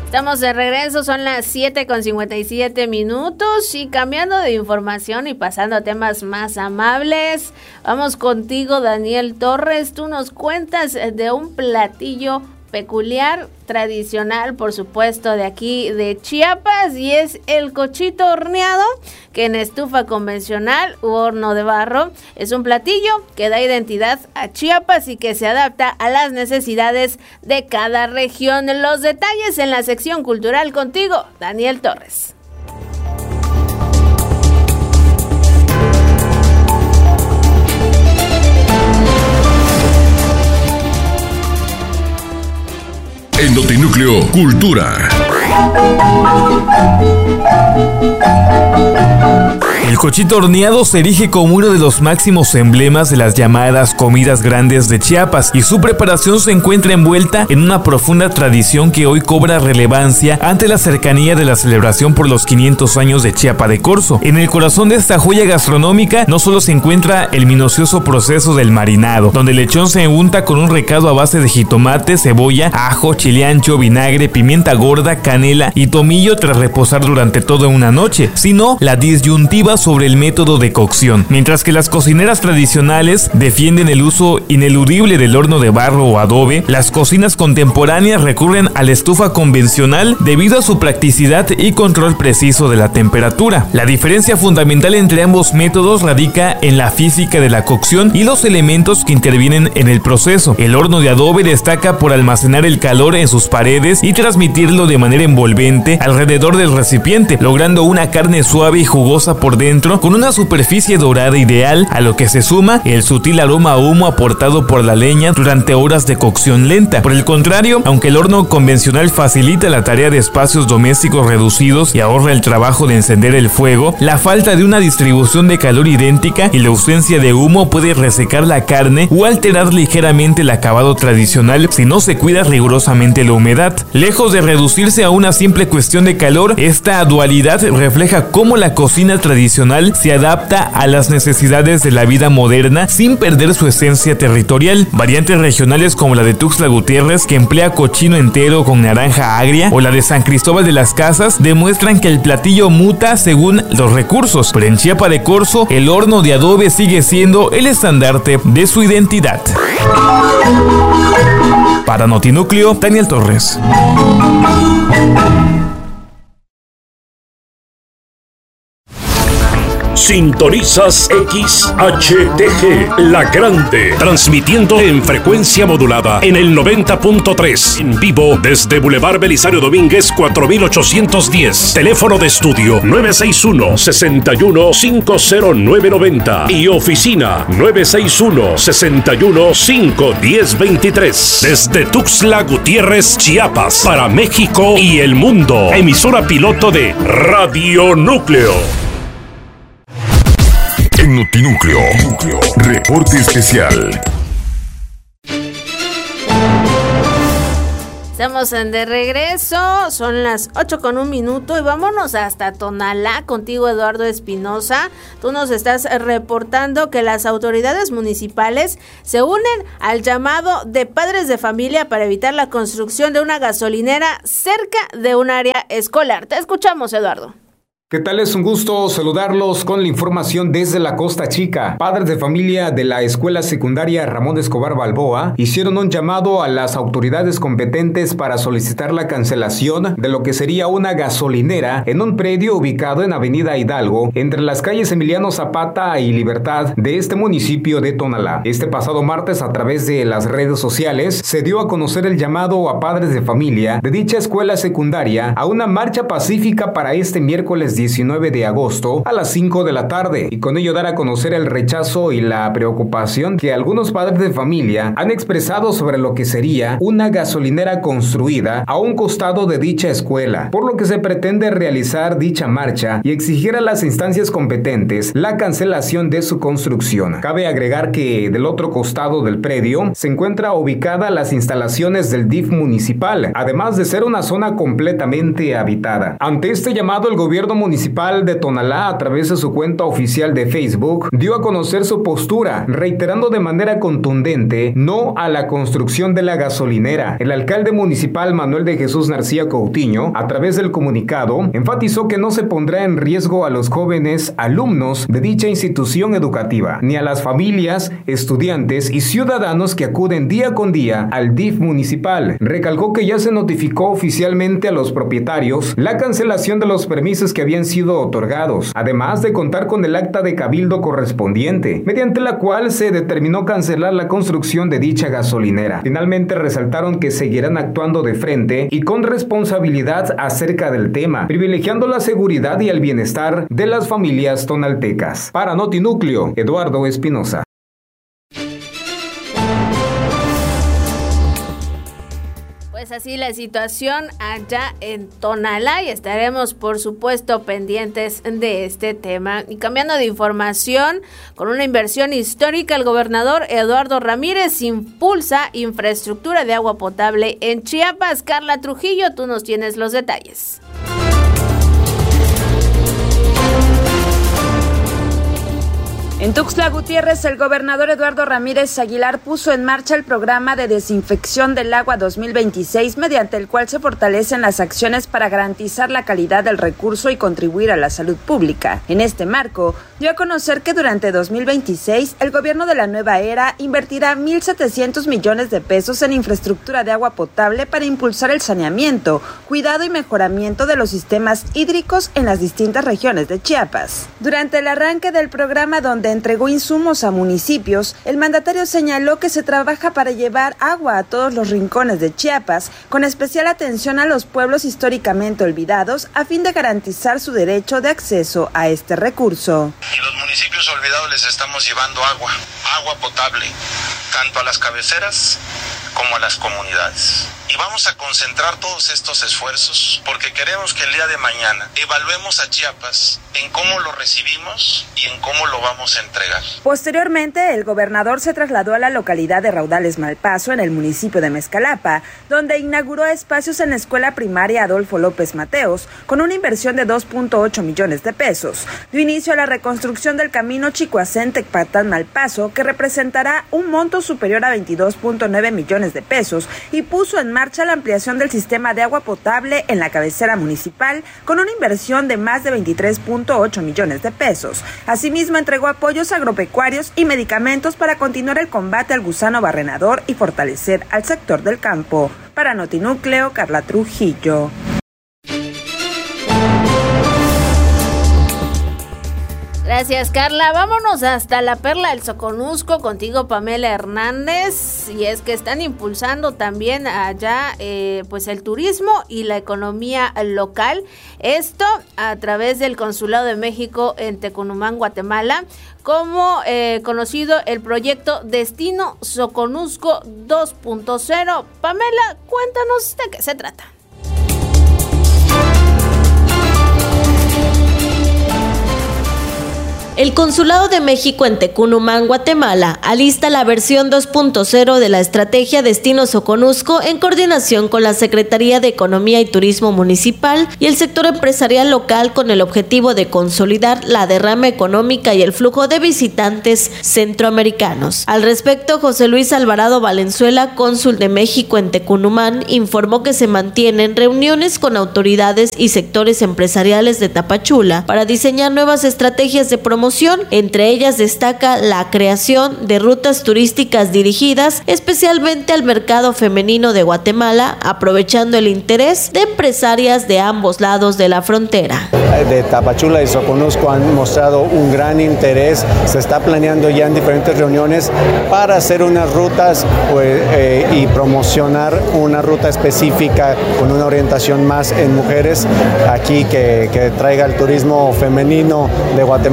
Estamos de regreso, son las 7:57 y cambiando de información y pasando a temas más amables, vamos contigo, Daniel Torres. Tú nos cuentas de un platillo peculiar, tradicional, por supuesto, de aquí de Chiapas, y es el cochito horneado, que en estufa convencional u horno de barro es un platillo que da identidad a Chiapas y que se adapta a las necesidades de cada región. Los detalles en la sección cultural contigo, Daniel Torres. En Notinúcleo Cultura. El cochito horneado se erige como uno de los máximos emblemas de las llamadas comidas grandes de Chiapas, y su preparación se encuentra envuelta en una profunda tradición que hoy cobra relevancia ante la cercanía de la celebración por los 500 años de Chiapa de Corzo. En el corazón de esta joya gastronómica no solo se encuentra el minucioso proceso del marinado, donde el lechón se unta con un recado a base de jitomate, cebolla, ajo, chile ancho, vinagre, pimienta gorda, canela y tomillo tras reposar durante toda una noche, sino la disyuntiva sobre el método de cocción. Mientras que las cocineras tradicionales defienden el uso ineludible del horno de barro o adobe, las cocinas contemporáneas recurren a la estufa convencional debido a su practicidad y control preciso de la temperatura. La diferencia fundamental entre ambos métodos radica en la física de la cocción y los elementos que intervienen en el proceso. El horno de adobe destaca por almacenar el calor en sus paredes y transmitirlo de manera envolvente alrededor del recipiente, logrando una carne suave y jugosa por dentro, con una superficie dorada ideal, a lo que se suma el sutil aroma a humo aportado por la leña durante horas de cocción lenta. Por el contrario, aunque el horno convencional facilita la tarea de espacios domésticos reducidos y ahorra el trabajo de encender el fuego, la falta de una distribución de calor idéntica y la ausencia de humo puede resecar la carne o alterar ligeramente el acabado tradicional si no se cuida rigurosamente la humedad. Lejos de reducirse a una simple cuestión de calor, esta dualidad refleja cómo la cocina tradicional se adapta a las necesidades de la vida moderna sin perder su esencia territorial. Variantes regionales como la de Tuxtla Gutiérrez, que emplea cochino entero con naranja agria, o la de San Cristóbal de las Casas, demuestran que el platillo muta según los recursos, pero en Chiapa de Corzo el horno de adobe sigue siendo el estandarte de su identidad. Para Notinúcleo, Daniel Torres. Sintonizas XHTG, La Grande, transmitiendo en frecuencia modulada en el 90.3, en vivo desde Boulevard Belisario Domínguez 4810, teléfono de estudio 961-61-50990 y oficina 961-61-51023, desde Tuxtla Gutiérrez, Chiapas, para México y el mundo, emisora piloto de Radio Núcleo. En Notinúcleo, reporte especial. Estamos de regreso, son las 8:01 y vámonos hasta Tonalá contigo, Eduardo Espinosa. Tú nos estás reportando que las autoridades municipales se unen al llamado de padres de familia para evitar la construcción de una gasolinera cerca de un área escolar. Te escuchamos, Eduardo. ¿Qué tal? Es un gusto saludarlos con la información desde la Costa Chica. Padres de familia de la escuela secundaria Ramón Escobar Balboa hicieron un llamado a las autoridades competentes para solicitar la cancelación de lo que sería una gasolinera en un predio ubicado en Avenida Hidalgo, entre las calles Emiliano Zapata y Libertad de este municipio de Tonalá. Este pasado martes, a través de las redes sociales, se dio a conocer el llamado a padres de familia de dicha escuela secundaria a una marcha pacífica para este miércoles 19 de agosto a las 5 de la tarde, y con ello dar a conocer el rechazo y la preocupación que algunos padres de familia han expresado sobre lo que sería una gasolinera construida a un costado de dicha escuela, por lo que se pretende realizar dicha marcha y exigir a las instancias competentes la cancelación de su construcción. Cabe agregar que del otro costado del predio se encuentra ubicada las instalaciones del DIF municipal, además de ser una zona completamente habitada. Ante este llamado, el gobierno municipal municipal de Tonalá, a través de su cuenta oficial de Facebook, dio a conocer su postura, reiterando de manera contundente no a la construcción de la gasolinera. El alcalde municipal Manuel de Jesús Narcía Coutinho, a través del comunicado, enfatizó que no se pondrá en riesgo a los jóvenes alumnos de dicha institución educativa, ni a las familias, estudiantes y ciudadanos que acuden día con día al DIF municipal. Recalcó que ya se notificó oficialmente a los propietarios la cancelación de los permisos que habían sido otorgados, además de contar con el acta de cabildo correspondiente, mediante la cual se determinó cancelar la construcción de dicha gasolinera. Finalmente resaltaron que seguirán actuando de frente y con responsabilidad acerca del tema, privilegiando la seguridad y el bienestar de las familias tonaltecas. Para Notinúcleo, Eduardo Espinosa. Pues así la situación allá en Tonalá y estaremos por supuesto pendientes de este tema. Y cambiando de información, con una inversión histórica, el gobernador Eduardo Ramírez impulsa infraestructura de agua potable en Chiapas. Carla Trujillo, tú nos tienes los detalles. En Tuxtla Gutiérrez, el gobernador Eduardo Ramírez Aguilar puso en marcha el programa de desinfección del agua 2026, mediante el cual se fortalecen las acciones para garantizar la calidad del recurso y contribuir a la salud pública. En este marco, dio a conocer que durante 2026, el gobierno de la nueva era invertirá 1,700 millones de pesos en infraestructura de agua potable para impulsar el saneamiento, cuidado y mejoramiento de los sistemas hídricos en las distintas regiones de Chiapas. Durante el arranque del programa, donde entregó insumos a municipios, el mandatario señaló que se trabaja para llevar agua a todos los rincones de Chiapas, con especial atención a los pueblos históricamente olvidados, a fin de garantizar su derecho de acceso a este recurso. Y los municipios olvidados les estamos llevando agua potable, tanto a las cabeceras como a las comunidades. Y vamos a concentrar todos estos esfuerzos porque queremos que el día de mañana evaluemos a Chiapas en cómo lo recibimos y en cómo lo vamos a entregar. Posteriormente, el gobernador se trasladó a la localidad de Raudales Malpaso, en el municipio de Mezcalapa, donde inauguró espacios en la escuela primaria Adolfo López Mateos, con una inversión de 2.8 millones de pesos. Dio inicio a la reconstrucción del camino Chicoacén-Tecpatán-Malpaso, que representará un monto superior a 22.9 millones de pesos, y puso en marcha la ampliación del sistema de agua potable en la cabecera municipal, con una inversión de más de 23.8 millones de pesos. Asimismo, entregó apoyos agropecuarios y medicamentos para continuar el combate al gusano barrenador y fortalecer al sector del campo. Para Notinúcleo, Carla Trujillo. Gracias, Carla. Vámonos hasta la Perla del Soconusco contigo, Pamela Hernández. Y es que están impulsando también allá pues el turismo y la economía local. Esto a través del Consulado de México en Tecunumán, Guatemala, como conocido el proyecto Destino Soconusco 2.0. Pamela, cuéntanos de qué se trata. El Consulado de México en Tecunumán, Guatemala, alista la versión 2.0 de la estrategia Destino Soconusco en coordinación con la Secretaría de Economía y Turismo Municipal y el sector empresarial local, con el objetivo de consolidar la derrama económica y el flujo de visitantes centroamericanos. Al respecto, José Luis Alvarado Valenzuela, cónsul de México en Tecunumán, informó que se mantienen reuniones con autoridades y sectores empresariales de Tapachula para diseñar nuevas estrategias de promoción. Entre ellas destaca la creación de rutas turísticas dirigidas especialmente al mercado femenino de Guatemala, aprovechando el interés de empresarias de ambos lados de la frontera. De Tapachula y Soconusco han mostrado un gran interés. Se está planeando ya en diferentes reuniones para hacer unas rutas y promocionar una ruta específica con una orientación más en mujeres aquí que traiga el turismo femenino de Guatemala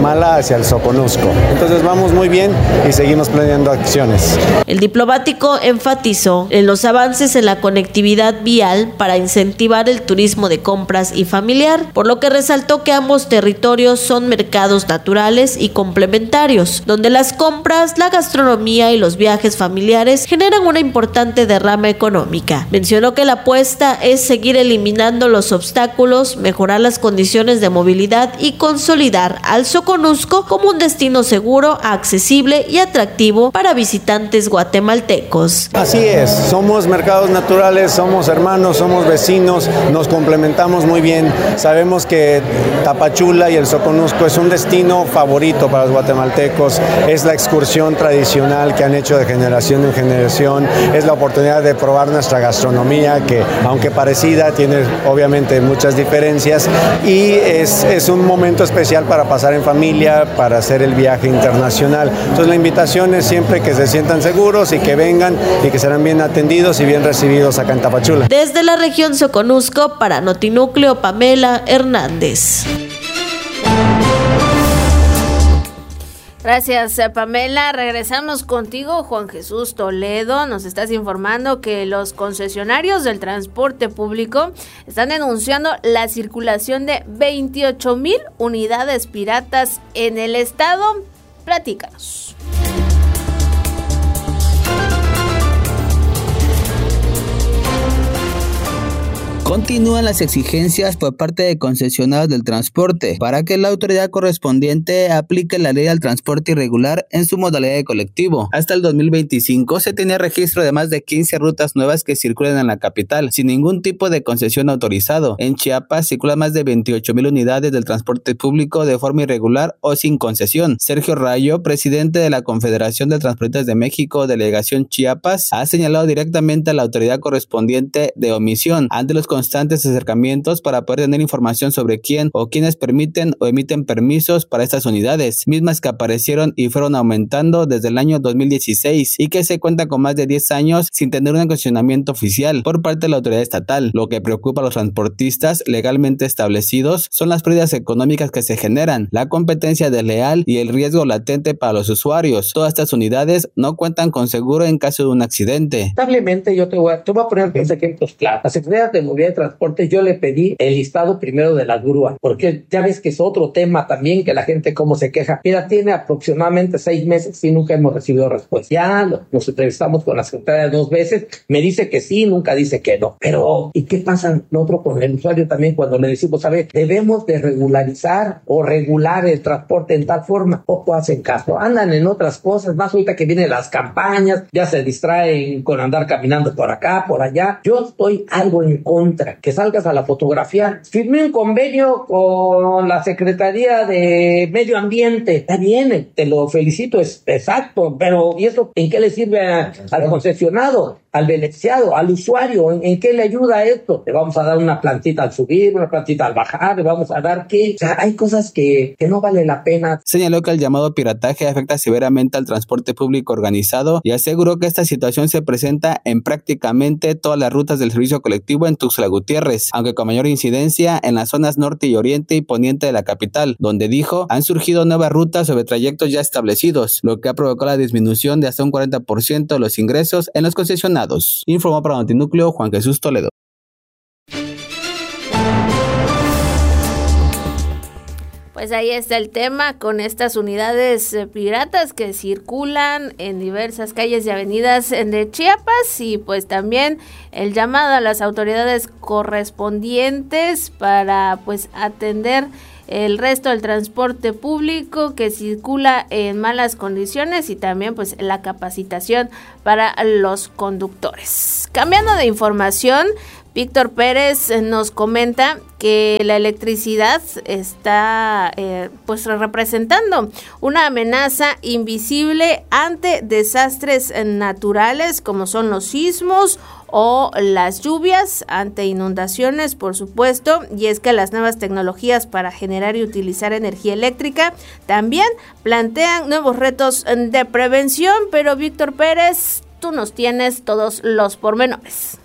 hacia el Soconusco. Entonces vamos muy bien y seguimos planeando acciones. El diplomático enfatizó en los avances en la conectividad vial para incentivar el turismo de compras y familiar, por lo que resaltó que ambos territorios son mercados naturales y complementarios, donde las compras, la gastronomía y los viajes familiares generan una importante derrama económica. Mencionó que la apuesta es seguir eliminando los obstáculos, mejorar las condiciones de movilidad y consolidar al Soconusco como un destino seguro, accesible y atractivo para visitantes guatemaltecos. Así es, somos mercados naturales, somos hermanos, somos vecinos, nos complementamos muy bien. Sabemos que Tapachula y el Soconusco es un destino favorito para los guatemaltecos, es la excursión tradicional que han hecho de generación en generación, es la oportunidad de probar nuestra gastronomía que, aunque parecida, tiene obviamente muchas diferencias y es un momento especial para pasar en familia, para hacer el viaje internacional. Entonces la invitación es siempre que se sientan seguros y que vengan y que serán bien atendidos y bien recibidos acá en Tapachula. Desde la región Soconusco, para Notinúcleo, Pamela Hernández. Gracias, Pamela. Regresamos contigo, Juan Jesús Toledo. Nos estás informando que los concesionarios del transporte público están denunciando la circulación de 28,000 unidades piratas en el estado. Platícanos. Continúan las exigencias por parte de concesionarios del transporte para que la autoridad correspondiente aplique la ley al transporte irregular en su modalidad de colectivo. Hasta el 2025 se tenía registro de más de 15 rutas nuevas que circulan en la capital, sin ningún tipo de concesión autorizado. En Chiapas circulan más de 28,000 unidades del transporte público de forma irregular o sin concesión. Sergio Rayo, presidente de la Confederación de Transportistas de México, Delegación Chiapas, ha señalado directamente a la autoridad correspondiente de omisión ante los constantes acercamientos para poder tener información sobre quién o quiénes permiten o emiten permisos para estas unidades, mismas que aparecieron y fueron aumentando desde el año 2016 y que se cuenta con más de 10 años sin tener un concesionamiento oficial por parte de la autoridad estatal. Lo que preocupa a los transportistas legalmente establecidos son las pérdidas económicas que se generan, la competencia desleal y el riesgo latente para los usuarios. Todas estas unidades no cuentan con seguro en caso de un accidente. Lamentablemente yo te voy a poner dos ejemplos claros. La Secretaría de Movilidad de Transporte, yo le pedí el listado primero de las grúas, porque ya ves que es otro tema también que la gente cómo se queja. Mira, tiene aproximadamente 6 meses y nunca hemos recibido respuesta. Ya nos entrevistamos con la secretaria 2 veces, me dice que sí, nunca dice que no. Pero, ¿y qué pasa nosotros con el usuario también cuando le decimos, a ver, debemos de regularizar o regular el transporte en tal forma? Poco hacen caso, andan en otras cosas, más ahorita que vienen las campañas, ya se distraen con andar caminando por acá, por allá. Yo estoy algo en contra que salgas a la fotografía. Firmé un convenio con la Secretaría de Medio Ambiente. Está bien, te lo felicito, es exacto, pero ¿y eso en qué le sirve al concesionado, al beneficiado, al usuario? ¿En qué le ayuda esto? Le vamos a dar una plantita al subir, una plantita al bajar, le vamos a dar ¿qué? O sea, hay cosas que no vale la pena. Señaló que el llamado pirataje afecta severamente al transporte público organizado y aseguró que esta situación se presenta en prácticamente todas las rutas del servicio colectivo en Tuxtla Gutiérrez, aunque con mayor incidencia en las zonas norte y oriente y poniente de la capital, donde dijo han surgido nuevas rutas sobre trayectos ya establecidos, lo que ha provocado la disminución de hasta un 40% de los ingresos en los concesionados. Informó para Notinúcleo Juan Jesús Toledo. Pues ahí está el tema con estas unidades piratas que circulan en diversas calles y avenidas de Chiapas, y pues también el llamado a las autoridades correspondientes para pues atender el resto del transporte público que circula en malas condiciones y también pues la capacitación para los conductores. Cambiando de información, Víctor Pérez nos comenta que la electricidad está pues representando una amenaza invisible ante desastres naturales como son los sismos o las lluvias, ante inundaciones, por supuesto, y es que las nuevas tecnologías para generar y utilizar energía eléctrica también plantean nuevos retos de prevención, pero Víctor Pérez, tú nos tienes todos los pormenores.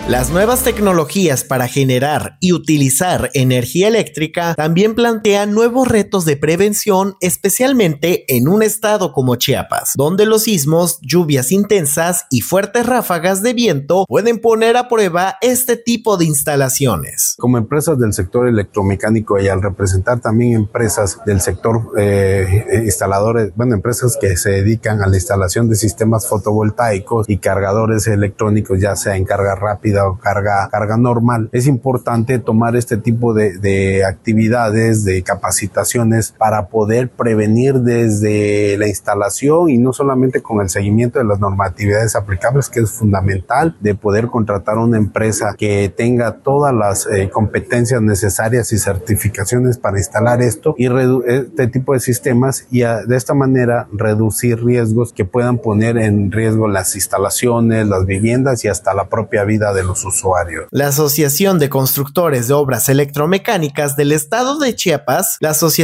Las nuevas tecnologías para generar y utilizar energía eléctrica también plantean nuevos retos de prevención, especialmente en un estado como Chiapas, donde los sismos, lluvias intensas y fuertes ráfagas de viento pueden poner a prueba este tipo de instalaciones. Como empresas del sector electromecánico y al representar también empresas del sector instaladores, empresas que se dedican a la instalación de sistemas fotovoltaicos y cargadores electrónicos, ya sea en carga rápida o carga normal, es importante tomar este tipo de actividades, de capacitaciones para poder prevenir desde la instalación y no solamente con el seguimiento de las normatividades aplicables, que es fundamental, de poder contratar una empresa que tenga todas las competencias necesarias y certificaciones para instalar esto y este tipo de sistemas y de esta manera reducir riesgos que puedan poner en riesgo las instalaciones, las viviendas y hasta la propia vida de los usuarios. La Asociación de Constructores de Obras Electromecánicas del Estado de Chiapas,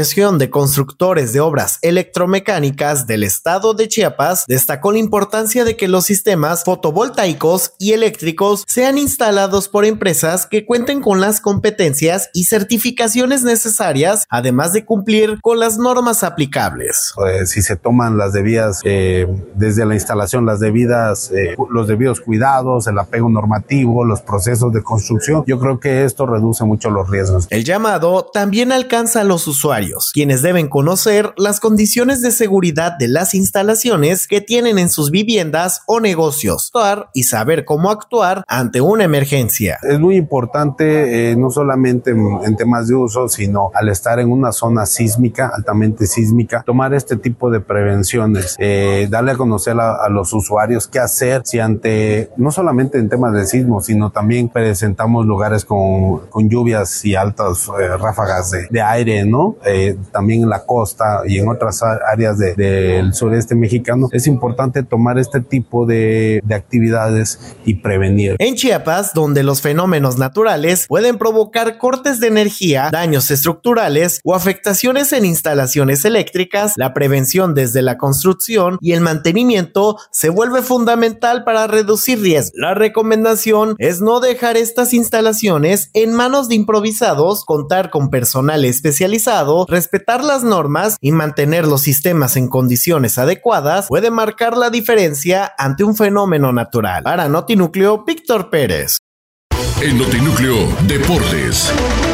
destacó la importancia de que los sistemas fotovoltaicos y eléctricos sean instalados por empresas que cuenten con las competencias y certificaciones necesarias, además de cumplir con las normas aplicables. Si se toman las debidas, desde la instalación, los debidos cuidados, el apego normativo, los procesos de construcción, yo creo que esto reduce mucho los riesgos. El llamado también alcanza a los usuarios, quienes deben conocer las condiciones de seguridad de las instalaciones que tienen en sus viviendas o negocios, y saber cómo actuar ante una emergencia. Es muy importante, no solamente en temas de uso, sino al estar en una zona sísmica, altamente sísmica, tomar este tipo de prevenciones, darle a conocer a los usuarios qué hacer si no solamente en temas de sismo, sino también presentamos lugares con lluvias y altas ráfagas de aire, ¿no? También en la costa y en otras áreas del sureste mexicano. Es importante tomar este tipo de actividades y prevenir. En Chiapas, donde los fenómenos naturales pueden provocar cortes de energía, daños estructurales o afectaciones en instalaciones eléctricas, la prevención desde la construcción y el mantenimiento se vuelve fundamental para reducir riesgos. La recomendación es no dejar estas instalaciones en manos de improvisados, contar con personal especializado, respetar las normas y mantener los sistemas en condiciones adecuadas puede marcar la diferencia ante un fenómeno natural. Para Notinúcleo, Víctor Pérez. En Notinúcleo Deportes.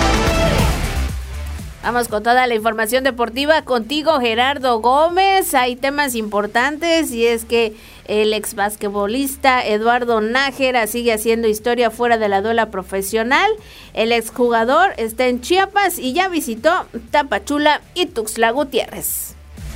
Vamos con toda la información deportiva contigo, Gerardo Gómez. Hay temas importantes y es que el ex basquetbolista Eduardo Nájera sigue haciendo historia fuera de la duela profesional. El exjugador está en Chiapas y ya visitó Tapachula y Tuxtla Gutiérrez.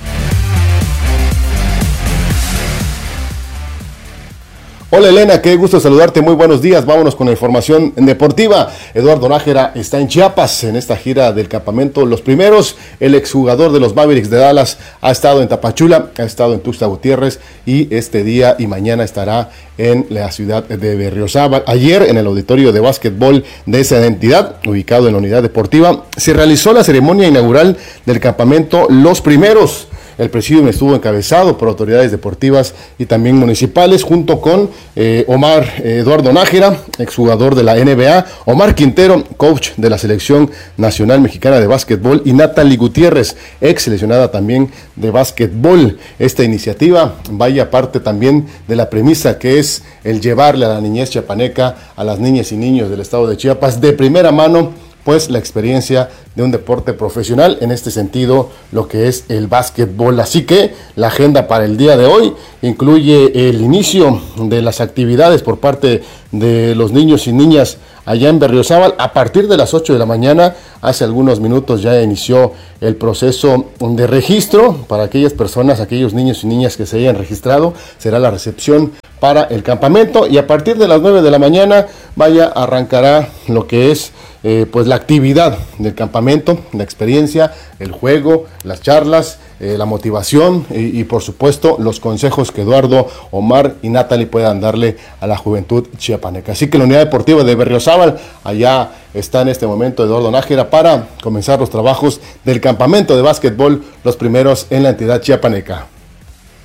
Hola Elena, qué gusto saludarte, muy buenos días, vámonos con la información deportiva. Eduardo Nájera está en Chiapas en esta gira del campamento Los Primeros. El exjugador de los Mavericks de Dallas ha estado en Tapachula, ha estado en Tuxtla Gutiérrez y este día y mañana estará en la ciudad de Berriozábal. Ayer en el auditorio de básquetbol de esa entidad, ubicado en la unidad deportiva, se realizó la ceremonia inaugural del campamento Los Primeros. El presidium estuvo encabezado por autoridades deportivas y también municipales, junto con Omar Eduardo Nájera, exjugador de la NBA, Omar Quintero, coach de la Selección Nacional Mexicana de Básquetbol, y Natalie Gutiérrez, ex seleccionada también de básquetbol. Esta iniciativa vaya parte también de la premisa que es el llevarle a la niñez chiapaneca, a las niñas y niños del estado de Chiapas, de primera mano, pues la experiencia de un deporte profesional, en este sentido lo que es el básquetbol. Así que la agenda para el día de hoy incluye el inicio de las actividades por parte de los niños y niñas allá en Berriozábal a partir de las 8 de la mañana. Hace algunos minutos ya inició el proceso de registro para aquellas personas, aquellos niños y niñas que se hayan registrado. Será la recepción para el campamento y a partir de las 9 de la mañana arrancará lo que es pues la actividad del campamento, la experiencia, el juego, las charlas, la motivación y por supuesto los consejos que Eduardo, Omar y Natalie puedan darle a la juventud chiapaneca. Así que la unidad deportiva de Berriozábal, allá está en este momento Eduardo Nájera para comenzar los trabajos del campamento de básquetbol, Los Primeros en la entidad chiapaneca.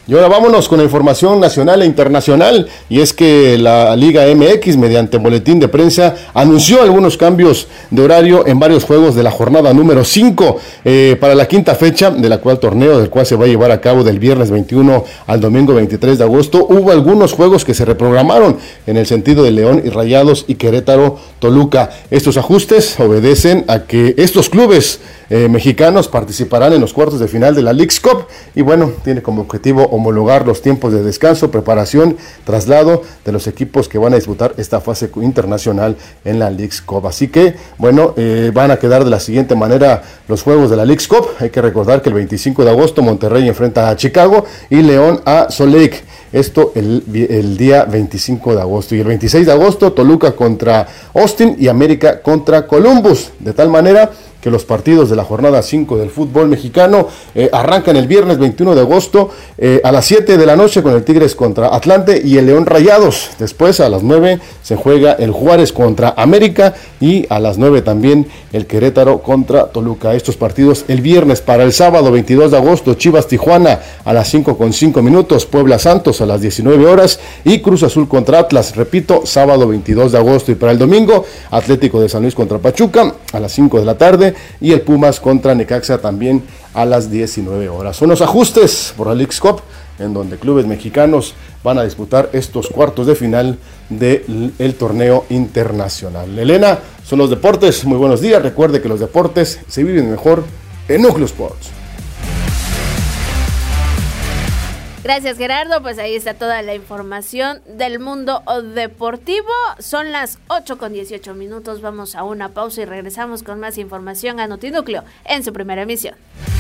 Y ahora vámonos con la información nacional e internacional, y es que la Liga MX, mediante boletín de prensa, anunció algunos cambios de horario en varios juegos de la jornada número 5 para la quinta fecha del actual torneo, del cual se va a llevar a cabo del viernes 21 al domingo 23 de agosto. Hubo algunos juegos que se reprogramaron en el sentido de León y Rayados y Querétaro Toluca. Estos ajustes obedecen a que estos clubes mexicanos participarán en los cuartos de final de la Leagues Cup, y bueno, tiene como objetivo homologar los tiempos de descanso, preparación, traslado de los equipos que van a disputar esta fase internacional en la Leagues Cup. Así que, bueno, van a quedar de la siguiente manera los juegos de la Leagues Cup. Hay que recordar que el 25 de agosto Monterrey enfrenta a Chicago y León a Salt Lake. Esto el día 25 de agosto. Y el 26 de agosto Toluca contra Austin y América contra Columbus. De tal manera que los partidos de la jornada 5 del fútbol mexicano arrancan el viernes 21 de agosto a las 7 de la noche con el Tigres contra Atlante y el León Rayados. Después a las 9 se juega el Juárez contra América y a las 9 también el Querétaro contra Toluca. Estos partidos el viernes. Para el sábado 22 de agosto, Chivas Tijuana a las 5:05, Puebla Santos a las 19 horas y Cruz Azul contra Atlas, repito, sábado 22 de agosto. Y para el domingo, Atlético de San Luis contra Pachuca a las 5 de la tarde y el Pumas contra Necaxa también a las 19 horas. Son los ajustes por la Leagues Cup, en donde clubes mexicanos van a disputar estos cuartos de final del torneo internacional. Elena, son los deportes. Muy buenos días. Recuerde que los deportes se viven mejor en Núcleo Sports. Gracias, Gerardo. Pues ahí está toda la información del mundo deportivo. Son las 8:18. Vamos a una pausa y regresamos con más información a Notinúcleo en su primera emisión.